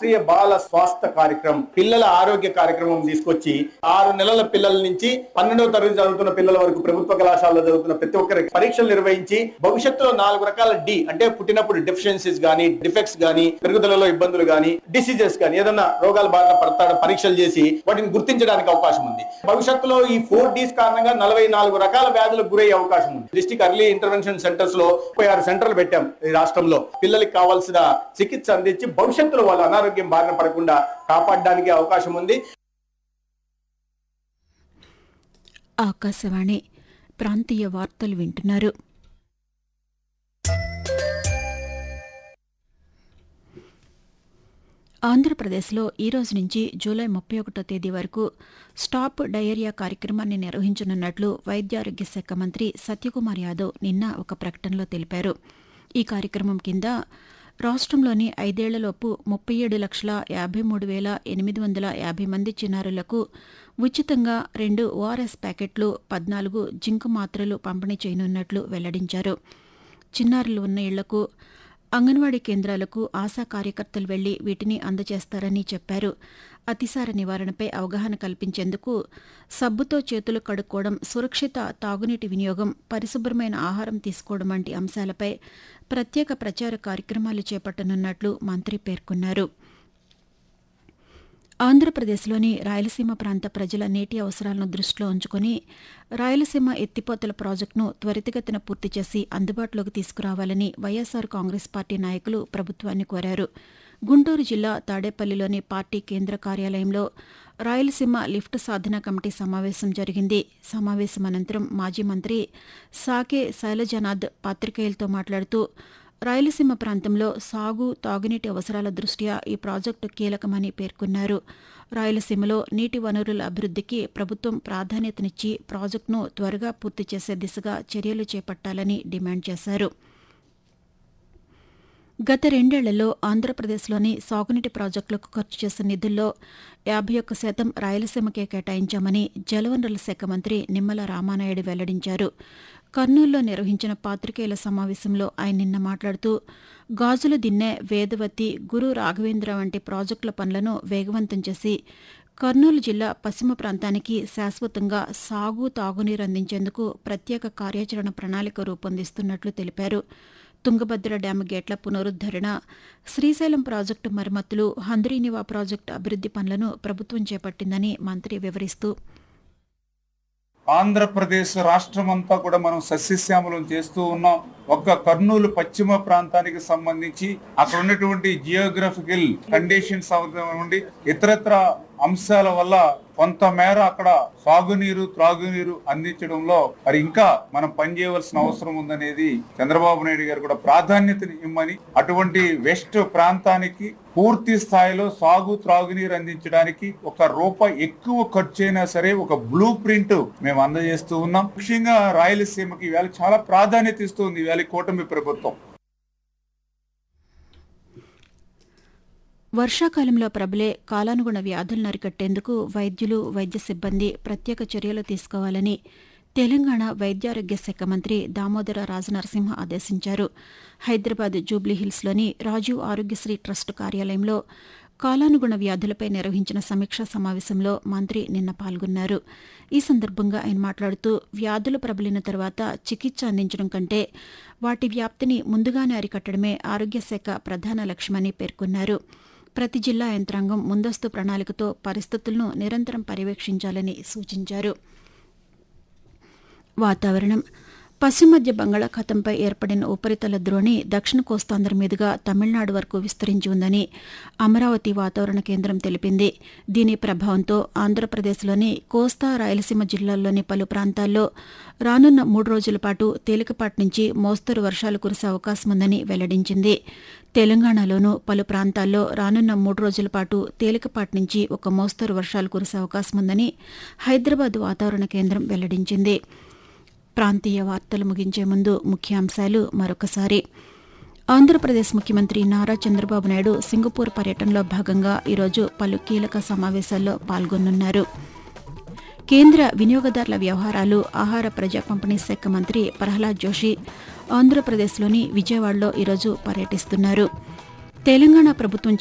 రాష్ట్రీయ బాల స్వాస్థ్య కార్యక్రమం, పిల్లల ఆరోగ్య కార్యక్రమం తీసుకొచ్చి 6 నెలల పిల్లల నుంచి 12వ తరగతి చదువుతున్న పిల్లల వరకు ప్రభుత్వ కళాశాలలో చదువుతున్న ప్రతి ఒక్కరికి పరీక్షలు నిర్వహించి భవిష్యత్తులో 4 రకాల డి అంటే పుట్టినప్పుడు డెఫిషియన్సీస్ గానీ, డిఫెక్ట్స్ గానీ, పెరుగుదలలో ఇబ్బందులు గానీ, డిసీజెస్ గానీ, ఏదన్నా రోగాల బారిన పడతాడో పరీక్షలు చేసి వాటిని గుర్తించడానికి అవకాశం ఉంది. భవిష్యత్తులో ఈ 4Ds కారణంగా 44 రకాల వ్యాధులకు గురయ్యే అవకాశం ఉంది. డిస్ట్రిక్ట్ ఎర్లీ ఇంటర్వెన్షన్ సెంటర్స్ లో 36 సెంటర్లు పెట్టాం ఈ రాష్ట్రంలో. పిల్లలకి కావాల్సిన చికిత్స అందించి భవిష్యత్తులో వాళ్ళ అనారోగ్యం బారిన పడకుండా కాపాడడానికి అవకాశం ఉంది. ఆకాశవాణి ప్రాంతీయ వార్తలు వింటున్నారు. ఆంధ్రప్రదేశ్లో ఈ రోజు నుంచి జూలై 31వ తేదీ వరకు స్టాప్ డయేరియా కార్యక్రమాన్ని నిర్వహించనున్నట్లు వైద్యారోగ్య శాఖ మంత్రి సత్యకుమార్ యాదవ్ నిన్న ఒక ప్రకటనలో తెలిపారు. ఈ కార్యక్రమం కింద రాష్ట్రంలోని 5 ఏళ్లలోపు 37,53,850 మంది చిన్నారులకు ఉచితంగా 2 ORS ప్యాకెట్లు, 14 జింక్ మాత్రలు పంపిణీ చేయనున్నట్లు వెల్లడించారు. చిన్నారులు ఉన్న ఇళ్లకు, అంగన్వాడీ కేంద్రాలకు ఆశా కార్యకర్తలు వెళ్లి వీటిని అందజేస్తారని చెప్పారు. అతిసార నివారణపై అవగాహన కల్పించేందుకు సబ్బుతో చేతులు కడుక్కోవడం, సురక్షిత తాగునీటి వినియోగం, పరిశుభ్రమైన ఆహారం తీసుకోవడం వంటి అంశాలపై ప్రత్యేక ప్రచార కార్యక్రమాలు చేపట్టనున్నట్లు మంత్రి పేర్కొన్నారు. ఆంధ్రప్రదేశ్లోని రాయలసీమ ప్రాంత ప్రజల నీటి అవసరాలను దృష్టిలో ఉంచుకుని రాయలసీమ ఎత్తిపోతల ప్రాజెక్టును త్వరితగతిన పూర్తి చేసి అందుబాటులోకి తీసుకురావాలని వైఎస్సార్ కాంగ్రెస్ పార్టీ నాయకులు ప్రభుత్వాన్ని కోరారు. గుంటూరు జిల్లా తాడేపల్లిలోని పార్టీ కేంద్ర కార్యాలయంలో రాయలసీమ లిఫ్ట్ సాధన కమిటీ సమావేశం జరిగింది. సమావేశం అనంతరం మాజీ మంత్రి సాకే శైలజనాథ్ పాత్రికేయులతో మాట్లాడుతూ రాయలసీమ ప్రాంతంలో సాగు, తాగునీటి అవసరాల దృష్ట్యా ఈ ప్రాజెక్టు కీలకమని పేర్కొన్నారు. రాయలసీమలో నీటి వనరుల అభివృద్ధికి ప్రభుత్వం ప్రాధాన్యతనిచ్చి ప్రాజెక్టును త్వరగా పూర్తి చేసే దిశగా చర్యలు చేపట్టాలని డిమాండ్ చేశారు. గత 2 ఏళ్లలో ఆంధ్రప్రదేశ్లోని సాగునీటి ప్రాజెక్టులకు ఖర్చు చేసిన నిధుల్లో 51% రాయలసీమకే కేటాయించామని జలవనరుల శాఖ మంత్రి నిమ్మల రామానాయుడు వెల్లడించారు. కర్నూలులో నిర్వహించిన పాత్రికేయుల సమావేశంలో ఆయన నిన్న మాట్లాడుతూ గాజుల దిన్నె, వేదవతి, గురు రాఘవేంద్ర వంటి ప్రాజెక్టుల పనులను వేగవంతం చేసి కర్నూలు జిల్లా పశ్చిమ ప్రాంతానికి శాశ్వతంగా సాగు, తాగునీరు అందించేందుకు ప్రత్యేక కార్యాచరణ ప్రణాళిక రూపొందిస్తున్నట్లు తెలిపారు. తుంగభద్ర డ్యాము గేట్ల పునరుద్దరణ, శ్రీశైలం ప్రాజెక్టు మరమ్మతులు, హంద్రీనివా ప్రాజెక్టు అభివృద్ది పనులను ప్రభుత్వం చేపట్టిందని మంత్రి వివరిస్తూ ఆంధ్రప్రదేశ్ రాష్ట్రమంతా కూడా మనం సస్యశ్యామలం చేస్తూ ఉన్నాం. ఒక్క కర్నూలు పశ్చిమ ప్రాంతానికి సంబంధించి అక్కడ ఉన్నటువంటి జియోగ్రఫికల్ కండిషన్స్ ఉండి ఇతరత్ర అంశాల వల్ల కొంతమేర అక్కడ సాగునీరు, త్రాగునీరు అందించడంలో మరి ఇంకా మనం పనిచేయవలసిన అవసరం ఉందనేది చంద్రబాబు నాయుడు గారు కూడా ప్రాధాన్యతని ఇమ్మని, అటువంటి వెస్ట్ ప్రాంతానికి పూర్తి స్థాయిలో సాగు, త్రాగునీరు అందించడానికి ₹1 ఎక్కువ ఖర్చు అయినా సరే ఒక బ్లూ ప్రింట్ మేము అందజేస్తూ ఉన్నాం. ముఖ్యంగా రాయలసీమకి ఇవాళ చాలా ప్రాధాన్యత ఇస్తుంది ఇవాళ కూటమి ప్రభుత్వం. వర్షాకాలంలో ప్రబలే కాలానుగుణ వ్యాధులను అరికట్టేందుకు వైద్యులు, వైద్య సిబ్బంది ప్రత్యేక చర్యలు తీసుకోవాలని తెలంగాణ వైద్యారోగ్య శాఖ మంత్రి దామోదర రాజనరసింహ ఆదేశించారు. హైదరాబాద్ జూబ్లీహిల్స్లోని రాజీవ్ ఆరోగ్యశ్రీ ట్రస్ట్ కార్యాలయంలో కాలానుగుణ వ్యాధులపై నిర్వహించిన సమీక్షా సమావేశంలో మంత్రి నిన్న పాల్గొన్నారు. ఈ సందర్భంగా ఆయన మాట్లాడుతూ వ్యాధులు ప్రబలిన తర్వాత చికిత్స అందించడం కంటే వాటి వ్యాప్తిని ముందుగానే అరికట్టడమే ఆరోగ్య శాఖ ప్రధాన లక్ష్యమని పేర్కొన్నారు. ప్రతి జిల్లా యంత్రాంగం ముందస్తు ప్రణాళికతో పరిస్థితులను నిరంతరం పర్యవేక్షించాలని సూచించారు. వాతావరణం. పశ్చిమ మధ్య బంగాళాఖాతంపై ఏర్పడిన ఉపరితల ద్రోణి దక్షిణ కోస్తాంధ్ర మీదుగా తమిళనాడు వరకు విస్తరించి ఉందని అమరావతి వాతావరణ కేంద్రం తెలిపింది. దీని ప్రభావంతో ఆంధ్రప్రదేశ్లోని కోస్తా, రాయలసీమ జిల్లాల్లోని పలు ప్రాంతాల్లో రానున్న 3 రోజుల పాటు తేలికపాటి నుంచి మోస్తరు వర్షాలు కురిసే అవకాశం ఉందని వెల్లడించింది. తెలంగాణలోనూ పలు ప్రాంతాల్లో రానున్న 3 రోజుల పాటు తేలికపాటి నుంచి ఒక మోస్తరు వర్షాలు కురిసే అవకాశం ఉందని హైదరాబాద్ వాతావరణ కేంద్రం వెల్లడించింది. ప్రాంతీయ వార్తలు ముగించే ముందు ముఖ్యాంశాలు మరొకసారి. ఆంధ్రప్రదేశ్ ముఖ్యమంత్రి నారా చంద్రబాబు నాయుడు సింగపూర్ పర్యటనలో భాగంగా ఈరోజు పలు కీలక సమావేశాల్లో పాల్గొనున్నారు. కేంద్ర వినియోగదారుల వ్యవహారాలు, ఆహార ప్రజా పంపిణీ శాఖ మంత్రి ప్రహ్లాద్ జోషి ఆంధ్రప్రదేశ్లోని విజయవాడలో ఈరోజు పర్యటిస్తున్నారు. తెలంగాణ ప్రభుత్వం